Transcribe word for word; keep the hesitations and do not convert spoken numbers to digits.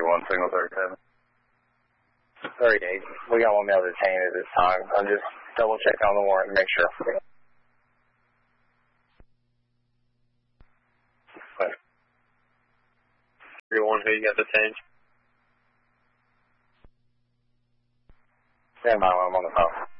one, signal thirty-seven. thirty-eight. We got one male detained at this time. I'm just double checking on the warrant and make sure. Everyone who you got detained? Stand by when I'm on the phone.